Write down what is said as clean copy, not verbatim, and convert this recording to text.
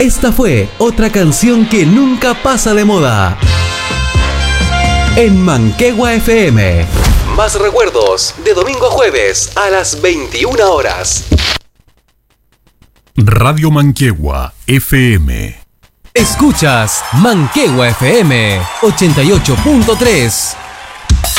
Esta fue otra canción que nunca pasa de moda. En Manquehue FM. Más recuerdos de domingo a jueves a las 21 horas. Radio Manquehue FM. Escuchas Manquehue FM 88.3.